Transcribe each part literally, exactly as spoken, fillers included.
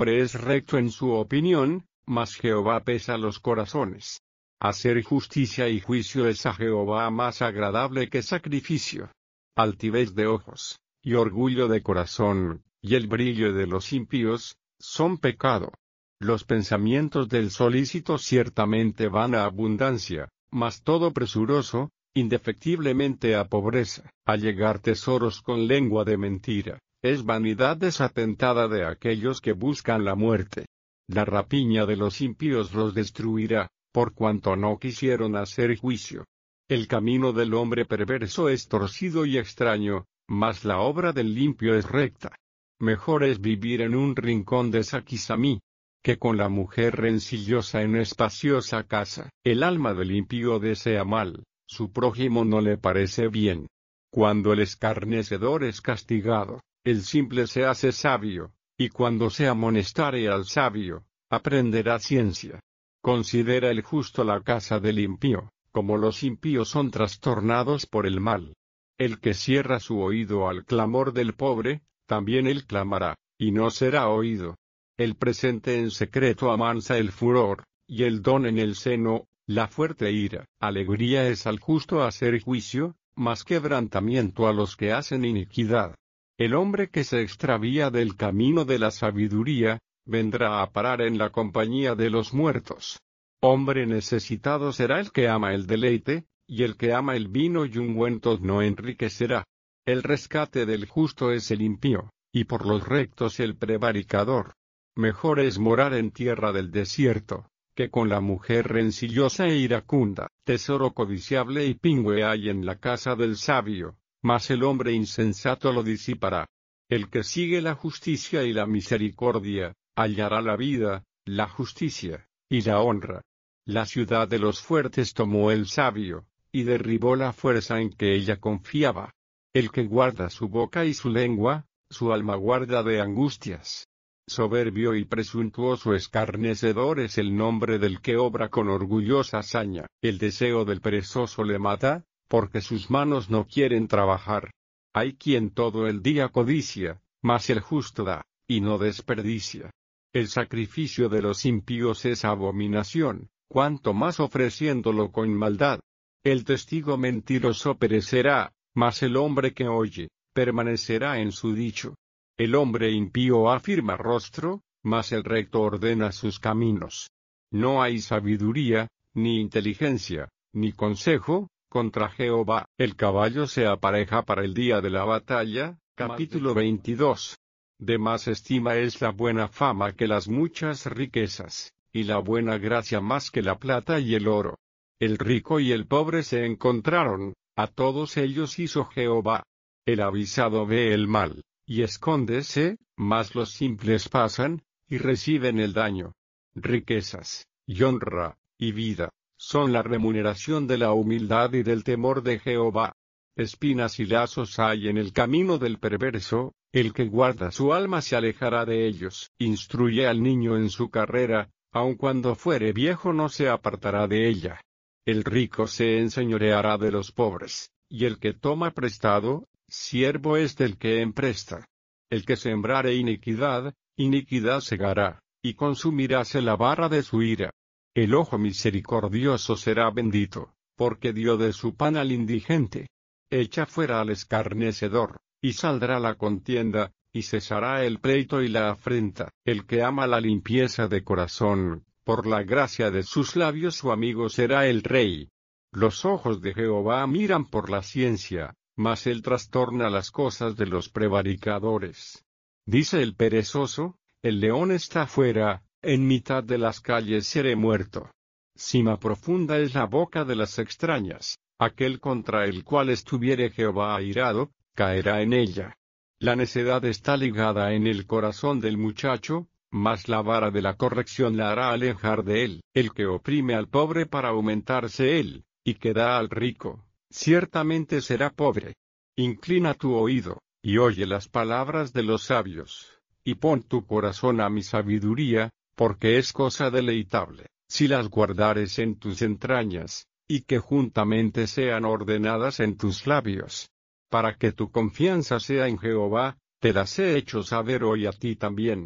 hombre es recto en su opinión, mas Jehová pesa los corazones. Hacer justicia y juicio es a Jehová más agradable que sacrificio. Altivez de ojos, y orgullo de corazón, y el brillo de los impíos, son pecado. Los pensamientos del solícito ciertamente van a abundancia, mas todo presuroso, indefectiblemente a pobreza. Allegar tesoros con lengua de mentira, es vanidad desatentada de aquellos que buscan la muerte. La rapiña de los impíos los destruirá, por cuanto no quisieron hacer juicio. El camino del hombre perverso es torcido y extraño, mas la obra del limpio es recta. Mejor es vivir en un rincón de Saquizamí, que con la mujer rencillosa en espaciosa casa. El alma del impío desea mal, su prójimo no le parece bien. Cuando el escarnecedor es castigado, el simple se hace sabio, y cuando se amonestare al sabio, aprenderá ciencia. Considera el justo la casa del impío, como los impíos son trastornados por el mal. El que cierra su oído al clamor del pobre, también él clamará, y no será oído. El presente en secreto amansa el furor, y el don en el seno, la fuerte ira. Alegría es al justo hacer juicio, mas quebrantamiento a los que hacen iniquidad. El hombre que se extravía del camino de la sabiduría, vendrá a parar en la compañía de los muertos. Hombre necesitado será el que ama el deleite, y el que ama el vino y ungüentos no enriquecerá. El rescate del justo es el impío, y por los rectos el prevaricador. Mejor es morar en tierra del desierto, que con la mujer rencillosa e iracunda. Tesoro codiciable y pingüe hay en la casa del sabio, mas el hombre insensato lo disipará. El que sigue la justicia y la misericordia, hallará la vida, la justicia, y la honra. La ciudad de los fuertes tomó el sabio, y derribó la fuerza en que ella confiaba. El que guarda su boca y su lengua, su alma guarda de angustias. Soberbio y presuntuoso escarnecedor es el nombre del que obra con orgullosa hazaña. El deseo del perezoso le mata, porque sus manos no quieren trabajar. Hay quien todo el día codicia, mas el justo da, y no desperdicia. El sacrificio de los impíos es abominación, cuanto más ofreciéndolo con maldad. El testigo mentiroso perecerá, mas el hombre que oye, permanecerá en su dicho. El hombre impío afirma rostro, mas el recto ordena sus caminos. No hay sabiduría, ni inteligencia, ni consejo, contra Jehová. El caballo se apareja para el día de la batalla. Capítulo veintidós. De más estima es la buena fama que las muchas riquezas, y la buena gracia más que la plata y el oro. El rico y el pobre se encontraron, a todos ellos hizo Jehová. El avisado ve el mal, y escóndese, mas los simples pasan, y reciben el daño. Riquezas, y honra, y vida, son la remuneración de la humildad y del temor de Jehová. Espinas y lazos hay en el camino del perverso, el que guarda su alma se alejará de ellos. Instruye al niño en su carrera, aun cuando fuere viejo no se apartará de ella. El rico se enseñoreará de los pobres, y el que toma prestado, siervo es del que empresta. El que sembrare iniquidad, iniquidad segará, y consumiráse la vara de su ira. El ojo misericordioso será bendito, porque dio de su pan al indigente. Echa fuera al escarnecedor, y saldrá la contienda, y cesará el pleito y la afrenta. El que ama la limpieza de corazón, por la gracia de sus labios su amigo será el rey. Los ojos de Jehová miran por la ciencia, mas él trastorna las cosas de los prevaricadores. Dice el perezoso, el león está fuera, en mitad de las calles seré muerto. Sima profunda es la boca de las extrañas, aquel contra el cual estuviere Jehová airado, caerá en ella. La necedad está ligada en el corazón del muchacho, mas la vara de la corrección la hará alejar de él. El que oprime al pobre para aumentarse él, y que da al rico, ciertamente será pobre. Inclina tu oído, y oye las palabras de los sabios, y pon tu corazón a mi sabiduría, porque es cosa deleitable, si las guardares en tus entrañas, y que juntamente sean ordenadas en tus labios. Para que tu confianza sea en Jehová, te las he hecho saber hoy a ti también.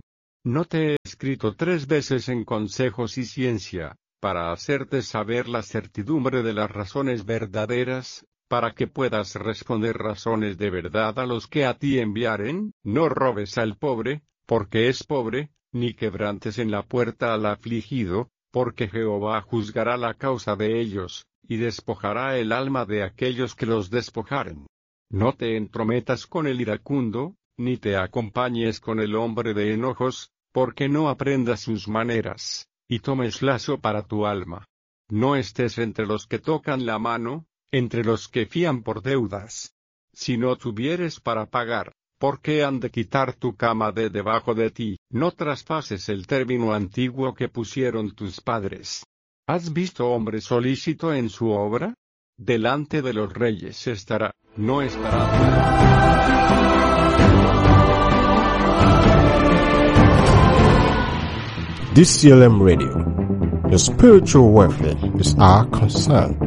No te he escrito tres veces en consejos y ciencia, para hacerte saber la certidumbre de las razones verdaderas, para que puedas responder razones de verdad a los que a ti enviaren. No robes al pobre, porque es pobre, ni quebrantes en la puerta al afligido, porque Jehová juzgará la causa de ellos, y despojará el alma de aquellos que los despojaren. No te entrometas con el iracundo, ni te acompañes con el hombre de enojos, porque no aprendas sus maneras, y tomes lazo para tu alma. No estés entre los que tocan la mano, entre los que fían por deudas. Si no tuvieres para pagar, ¿por qué han de quitar tu cama de debajo de ti? No traspases el término antiguo que pusieron tus padres. ¿Has visto hombre solícito en su obra? Delante de los reyes estará, no estará. D C L M Radio. Your spiritual welfare is our concern.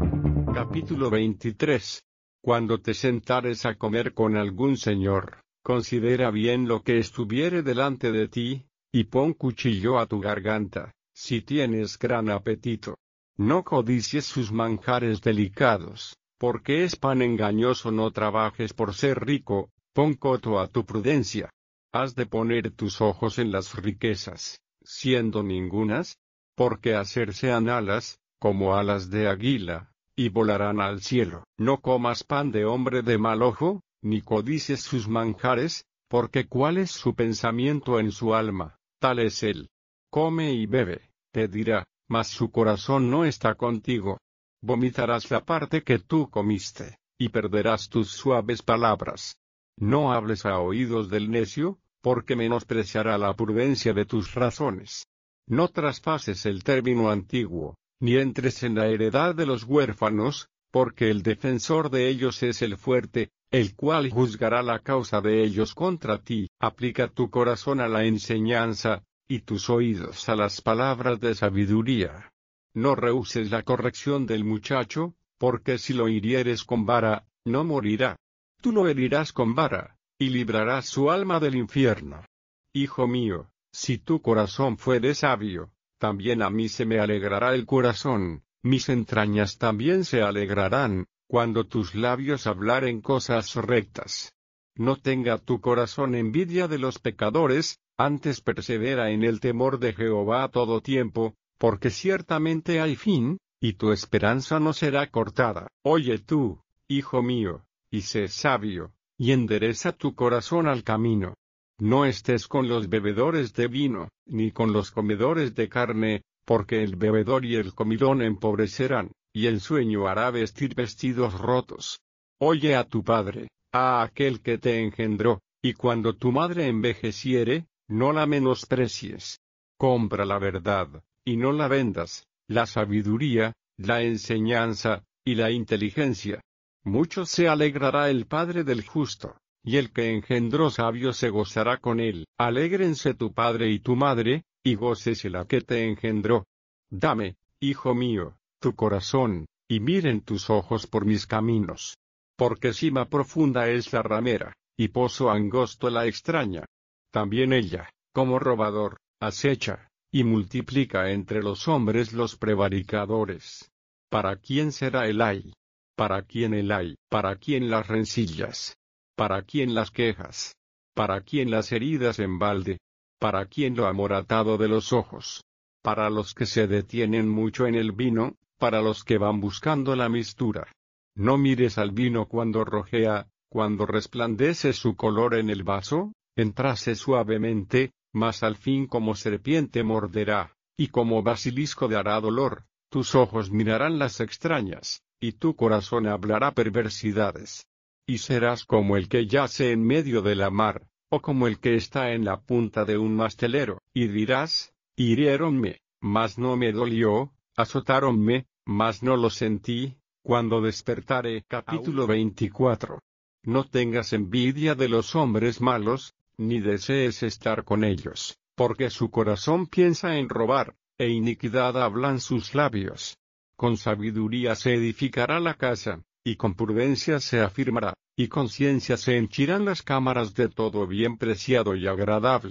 Capítulo veintitrés. Cuando te sentares a comer con algún señor, considera bien lo que estuviere delante de ti, y pon cuchillo a tu garganta, si tienes gran apetito. No codicies sus manjares delicados, porque es pan engañoso. No trabajes por ser rico, pon coto a tu prudencia. Has de poner tus ojos en las riquezas, siendo ningunas, porque hacersean alas, como alas de águila, y volarán al cielo. No comas pan de hombre de mal ojo, ni codicies sus manjares, porque cuál es su pensamiento en su alma, tal es él. Come y bebe, te dirá, mas su corazón no está contigo. Vomitarás la parte que tú comiste, y perderás tus suaves palabras. No hables a oídos del necio, porque menospreciará la prudencia de tus razones. No traspases el término antiguo, ni entres en la heredad de los huérfanos, porque el defensor de ellos es el fuerte, el cual juzgará la causa de ellos contra ti. Aplica tu corazón a la enseñanza, y tus oídos a las palabras de sabiduría. No rehuses la corrección del muchacho, porque si lo hirieres con vara, no morirá. Tú lo herirás con vara, y librarás su alma del infierno. Hijo mío, si tu corazón fuere sabio, también a mí se me alegrará el corazón, mis entrañas también se alegrarán, cuando tus labios hablaren cosas rectas. No tenga tu corazón envidia de los pecadores, antes persevera en el temor de Jehová a todo tiempo, porque ciertamente hay fin, y tu esperanza no será cortada. Oye tú, hijo mío, y sé sabio, y endereza tu corazón al camino. No estés con los bebedores de vino, ni con los comedores de carne, porque el bebedor y el comilón empobrecerán, y el sueño hará vestir vestidos rotos. Oye a tu padre, a aquel que te engendró, y cuando tu madre envejeciere, no la menosprecies. Compra la verdad, y no la vendas, la sabiduría, la enseñanza, y la inteligencia. Mucho se alegrará el padre del justo, y el que engendró sabio se gozará con él. Alégrense tu padre y tu madre, y gócese la que te engendró. Dame, hijo mío, tu corazón, y miren tus ojos por mis caminos. Porque cima profunda es la ramera, y pozo angosto la extraña. También ella, como robador, acecha, y multiplica entre los hombres los prevaricadores. ¿Para quién será el ay? ¿Para quién el ay? ¿Para quién las rencillas? ¿Para quién las quejas? ¿Para quién las heridas en balde? ¿Para quién lo amoratado de los ojos? Para los que se detienen mucho en el vino, para los que van buscando la mistura. No mires al vino cuando rojea, cuando resplandece su color en el vaso, entrase suavemente, mas al fin como serpiente morderá, y como basilisco dará dolor. Tus ojos mirarán las extrañas, y tu corazón hablará perversidades. Y serás como el que yace en medio de la mar, o como el que está en la punta de un mastelero, y dirás, hiriéronme, mas no me dolió, azotáronme, mas no lo sentí, cuando despertare. Capítulo veinticuatro. No tengas envidia de los hombres malos, ni desees estar con ellos, porque su corazón piensa en robar, e iniquidad hablan sus labios. Con sabiduría se edificará la casa, y con prudencia se afirmará, y con ciencia se henchirán las cámaras de todo bien preciado y agradable.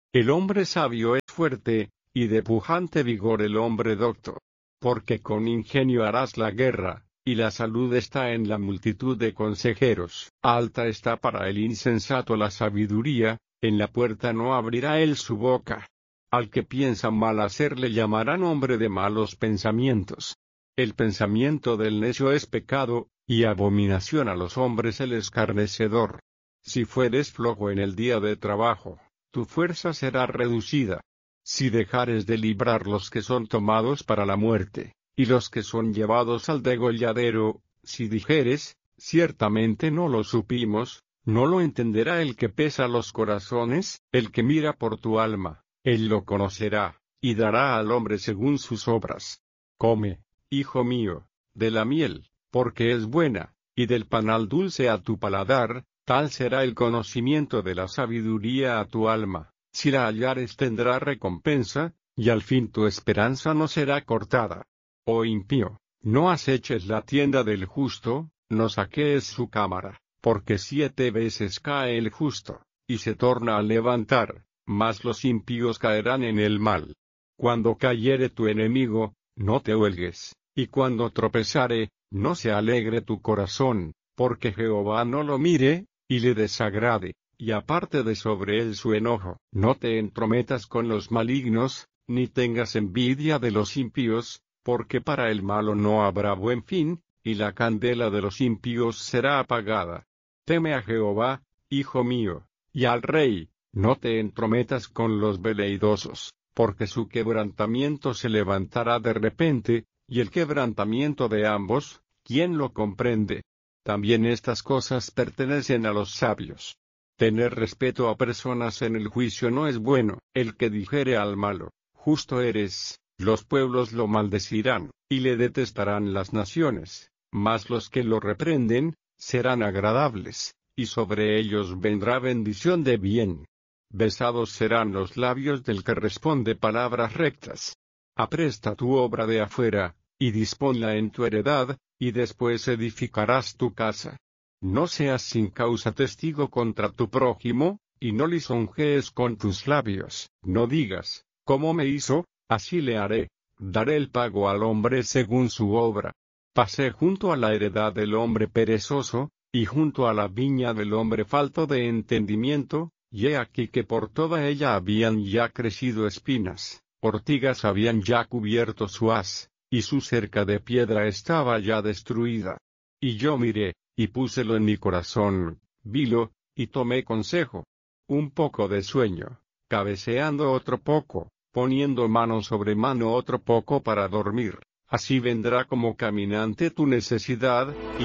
El hombre sabio es fuerte, y de pujante vigor el hombre docto. Porque con ingenio harás la guerra, y la salud está en la multitud de consejeros. Alta está para el insensato la sabiduría, en la puerta no abrirá él su boca. Al que piensa mal hacer le llamarán hombre de malos pensamientos. El pensamiento del necio es pecado, y abominación a los hombres el escarnecedor. Si fueres flojo en el día de trabajo, tu fuerza será reducida. Si dejares de librar los que son tomados para la muerte, y los que son llevados al degolladero, si dijeres, ciertamente no lo supimos, no lo entenderá el que pesa los corazones, el que mira por tu alma, él lo conocerá, y dará al hombre según sus obras. Come, hijo mío, de la miel, porque es buena, y del panal dulce a tu paladar, tal será el conocimiento de la sabiduría a tu alma. Si la hallares tendrá recompensa, y al fin tu esperanza no será cortada. Oh impío, no aceches la tienda del justo, no saquees su cámara, porque siete veces cae el justo, y se torna a levantar, mas los impíos caerán en el mal. Cuando cayere tu enemigo, no te huelgues, y cuando tropezare, no se alegre tu corazón, porque Jehová no lo mire, y le desagrade, y aparte de sobre él su enojo. No te entrometas con los malignos, ni tengas envidia de los impíos, porque para el malo no habrá buen fin, y la candela de los impíos será apagada. Teme a Jehová, hijo mío, y al rey, no te entrometas con los veleidosos, porque su quebrantamiento se levantará de repente, y el quebrantamiento de ambos, ¿quién lo comprende? También estas cosas pertenecen a los sabios. Tener respeto a personas en el juicio no es bueno. El que dijere al malo, justo eres, los pueblos lo maldecirán, y le detestarán las naciones, mas los que lo reprenden, serán agradables, y sobre ellos vendrá bendición de bien. Besados serán los labios del que responde palabras rectas. Apresta tu obra de afuera, y disponla en tu heredad, y después edificarás tu casa. No seas sin causa testigo contra tu prójimo, y no lisonjees con tus labios. No digas, ¿cómo me hizo? Así le haré. Daré el pago al hombre según su obra. Pasé junto a la heredad del hombre perezoso, y junto a la viña del hombre falto de entendimiento, y he aquí que por toda ella habían ya crecido espinas, ortigas habían ya cubierto su haz, y su cerca de piedra estaba ya destruida. Y yo miré, y púselo en mi corazón, vilo, y tomé consejo. Un poco de sueño, cabeceando otro poco, poniendo mano sobre mano otro poco para dormir. Así vendrá como caminante tu necesidad, y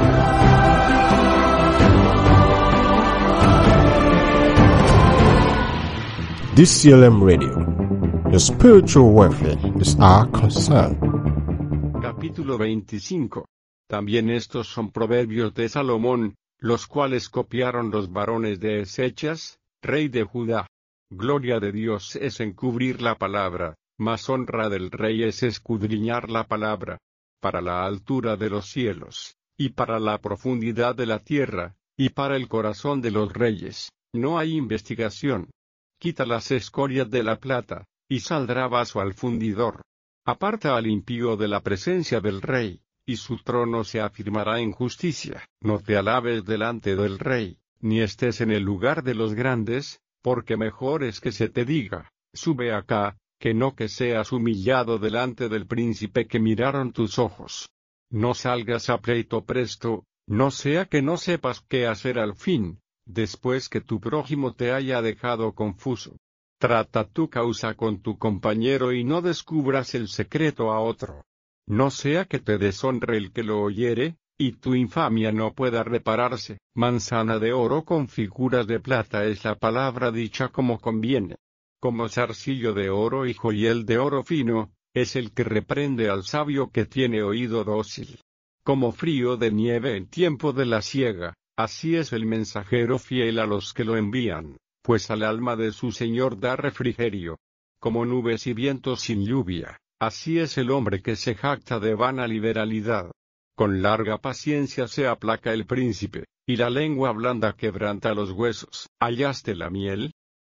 D C L M Radio. Your spiritual welfare is our concern. Capítulo veinticinco. También estos son proverbios de Salomón, los cuales copiaron los varones de Ezechas, rey de Judá. Gloria de Dios es encubrir la palabra, mas honra del rey es escudriñar la palabra. Para la altura de los cielos, y para la profundidad de la tierra, y para el corazón de los reyes, no hay investigación. Quita las escorias de la plata, y saldrá vaso al fundidor. Aparta al impío de la presencia del rey, y su trono se afirmará en justicia. No te alabes delante del rey, ni estés en el lugar de los grandes, porque mejor es que se te diga, sube acá, que no que seas humillado delante del príncipe que miraron tus ojos. No salgas a pleito presto, no sea que no sepas qué hacer al fin, después que tu prójimo te haya dejado confuso. Trata tu causa con tu compañero y no descubras el secreto a otro. No sea que te deshonre el que lo oyere, y tu infamia no pueda repararse. Manzana de oro con figuras de plata es la palabra dicha como conviene. Como zarcillo de oro y joyel de oro fino, es el que reprende al sabio que tiene oído dócil. Como frío de nieve en tiempo de la siega, así es el mensajero fiel a los que lo envían, pues al alma de su señor da refrigerio. Como nubes y vientos sin lluvia, así es el hombre que se jacta de vana liberalidad. Con larga paciencia se aplaca el príncipe, y la lengua blanda quebranta los huesos. ¿Hallaste la miel?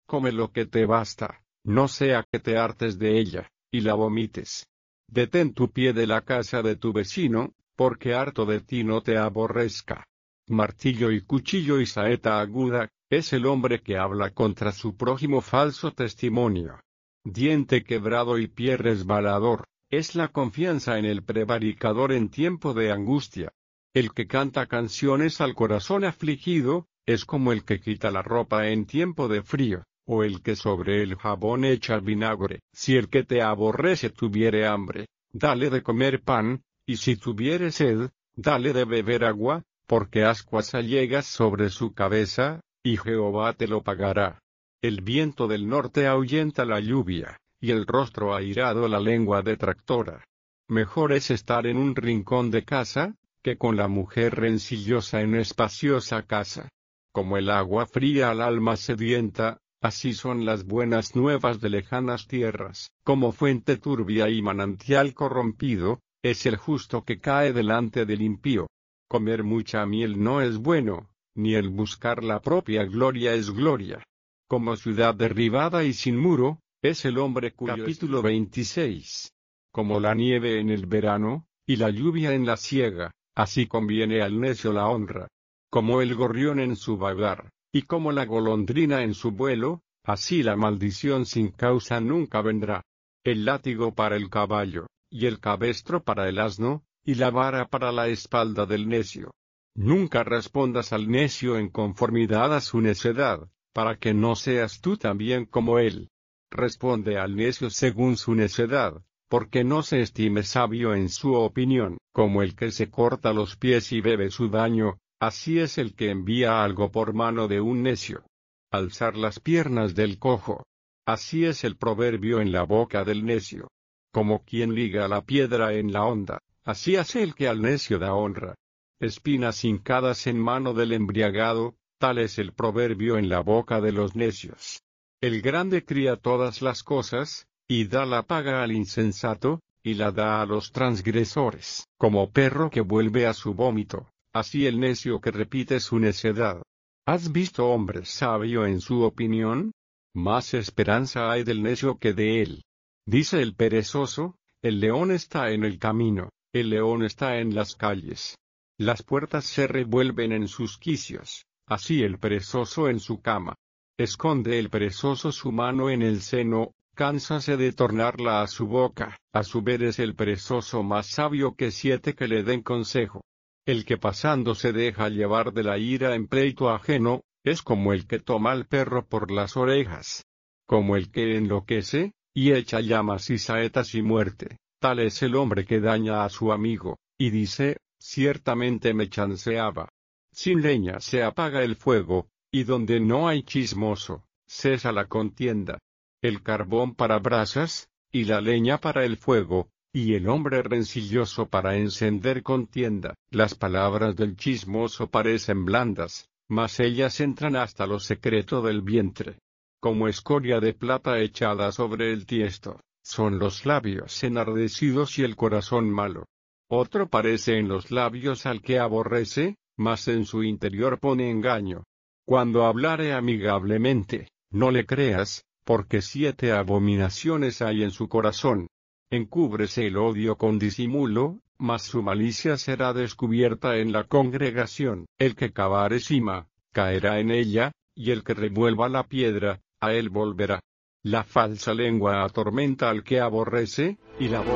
come lo que te basta, no sea que te hartes de ella, y la vomites. Detén tu pie de la casa de tu vecino, porque harto de ti no te aborrezca. Martillo y cuchillo y saeta aguda, es el hombre que habla contra su prójimo falso testimonio. Diente quebrado y pie resbalador, es la confianza en el prevaricador en tiempo de angustia. El que canta canciones al corazón afligido, es como el que quita la ropa en tiempo de frío, o el que sobre el jabón echa vinagre. Si el que te aborrece tuviere hambre, dale de comer pan, y si tuviere sed, dale de beber agua, porque ascuas allegas sobre su cabeza, y Jehová te lo pagará. El viento del norte ahuyenta la lluvia, y el rostro airado la lengua detractora. Mejor es estar en un rincón de casa, que con la mujer rencillosa en espaciosa casa. Como el agua fría al alma sedienta, así son las buenas nuevas de lejanas tierras. Como fuente turbia y manantial corrompido, es el justo que cae delante del impío. Comer mucha miel no es bueno, ni el buscar la propia gloria es gloria. Como ciudad derribada y sin muro, es el hombre cuyo... Capítulo veintiséis. Como la nieve en el verano, y la lluvia en la siega, así conviene al necio la honra. Como el gorrión en su vagar, y como la golondrina en su vuelo, así la maldición sin causa nunca vendrá. El látigo para el caballo, y el cabestro para el asno, y la vara para la espalda del necio. Nunca respondas al necio en conformidad a su necedad, para que no seas tú también como él. Responde al necio según su necedad, porque no se estime sabio en su opinión. Como el que se corta los pies y bebe su daño, así es el que envía algo por mano de un necio. Alzar las piernas del cojo. Así es el proverbio en la boca del necio. Como quien liga la piedra en la honda, así hace el que al necio da honra. Espinas hincadas en mano del embriagado, tal es el proverbio en la boca de los necios. El grande cría todas las cosas, y da la paga al insensato, y la da a los transgresores. Como perro que vuelve a su vómito, así el necio que repite su necedad. ¿Has visto hombre sabio en su opinión? Más esperanza hay del necio que de él. Dice el perezoso, el león está en el camino, el león está en las calles. Las puertas se revuelven en sus quicios, así el perezoso en su cama. Esconde el perezoso su mano en el seno, cánsase de tornarla a su boca. A su ver es el perezoso más sabio que siete que le den consejo. El que pasando se deja llevar de la ira en pleito ajeno, es como el que toma al perro por las orejas. Como el que enloquece, y echa llamas y saetas y muerte, tal es el hombre que daña a su amigo, y dice, ciertamente me chanceaba. Sin leña se apaga el fuego, y donde no hay chismoso, cesa la contienda. El carbón para brasas, y la leña para el fuego, y el hombre rencilloso para encender contienda. Las palabras del chismoso parecen blandas, mas ellas entran hasta lo secreto del vientre. Como escoria de plata echada sobre el tiesto, son los labios enardecidos y el corazón malo. Otro parece en los labios al que aborrece, mas en su interior pone engaño. Cuando hablare amigablemente, no le creas, porque siete abominaciones hay en su corazón. Encúbrese el odio con disimulo, mas su malicia será descubierta en la congregación. El que cavare sima, caerá en ella, y el que revuelva la piedra, a él volverá. La falsa lengua atormenta al que aborrece, y la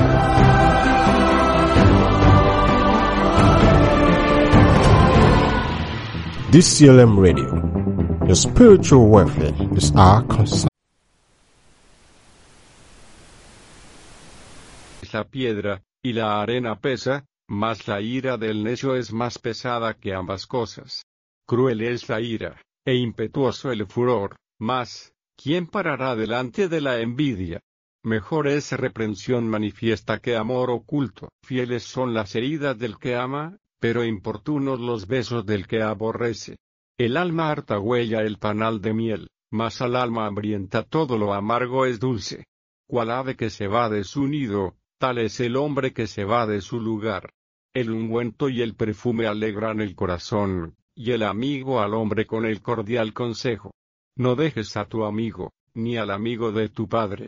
boca. D C L M Radio. Your spiritual welfare is our concern. La piedra, y la arena pesa, mas la ira del necio es más pesada que ambas cosas. Cruel es la ira, e impetuoso el furor, mas, ¿quién parará delante de la envidia? Mejor es reprensión manifiesta que amor oculto. Fieles son las heridas del que ama, pero importunos los besos del que aborrece. El alma harta huella el panal de miel, mas al alma hambrienta todo lo amargo es dulce. Cual ave que se va de su nido, tal es el hombre que se va de su lugar. El ungüento y el perfume alegran el corazón, y el amigo al hombre con el cordial consejo. No dejes a tu amigo, ni al amigo de tu padre.